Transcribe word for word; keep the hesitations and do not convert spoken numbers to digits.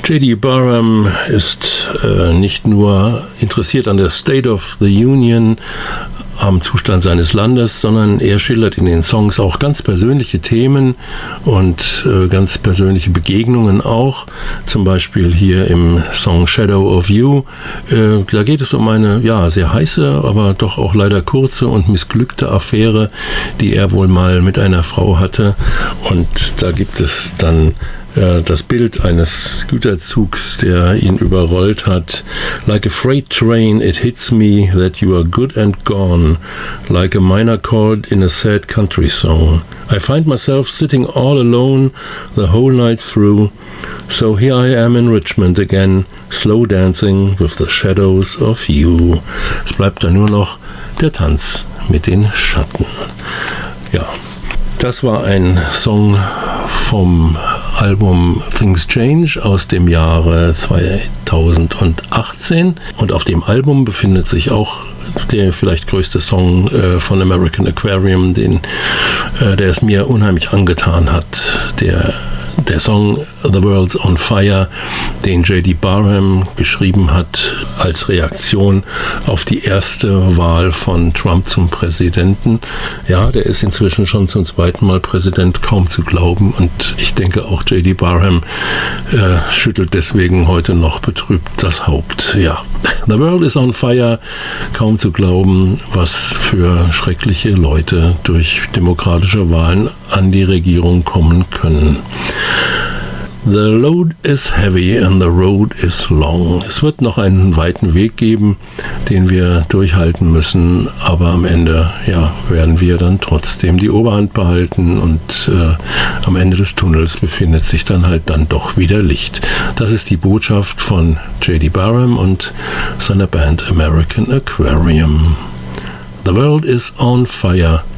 J D Barham ist äh, nicht nur interessiert an der State of the Union, am Zustand seines Landes, sondern er schildert in den Songs auch ganz persönliche Themen und äh, ganz persönliche Begegnungen auch. Zum Beispiel hier im Song Shadow of You. Äh, da geht es um eine ja sehr heiße, aber doch auch leider kurze und missglückte Affäre, die er wohl mal mit einer Frau hatte. Und da gibt es dann Ja, das Bild eines Güterzugs, der ihn überrollt hat. Like a freight train, it hits me that you are good and gone. Like a minor chord in a sad country song. I find myself sitting all alone the whole night through. So here I am in Richmond again, slow dancing with the shadows of you. Es bleibt dann nur noch der Tanz mit den Schatten. Ja, das war ein Song vom Album Things Change aus dem Jahre zweitausendachtzehn, und auf dem Album befindet sich auch der vielleicht größte Song äh, von American Aquarium, den, äh, der es mir unheimlich angetan hat, der Der Song The World's on Fire, den J D Barham geschrieben hat als Reaktion auf die erste Wahl von Trump zum Präsidenten. Ja, der ist inzwischen schon zum zweiten Mal Präsident, kaum zu glauben. Und ich denke auch J D Barham äh, schüttelt deswegen heute noch betrübt das Haupt. Ja, The World is on Fire, kaum zu glauben, was für schreckliche Leute durch demokratische Wahlen an die Regierung kommen können. The load is heavy and the road is long. Es wird noch einen weiten Weg geben, den wir durchhalten müssen, aber am Ende ja, werden wir dann trotzdem die Oberhand behalten und äh, am Ende des Tunnels befindet sich dann halt dann doch wieder Licht. Das ist die Botschaft von J D Barham und seiner Band American Aquarium. The world is on fire.